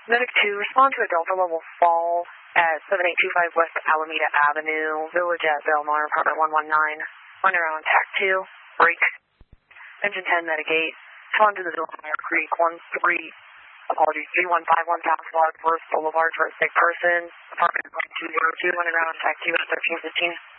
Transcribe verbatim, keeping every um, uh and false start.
Medic two, respond to a Delta level fall at seven eight two five West Alameda Avenue, Village at Belmar, apartment one one nine. On your own, tac two, break. Engine ten, Medic eight, respond to the Delmar Creek one three, apologies, three one five one South Florida First Boulevard for a sick person, apartment one two zero two, on your own, tac two at thirteen fifteen.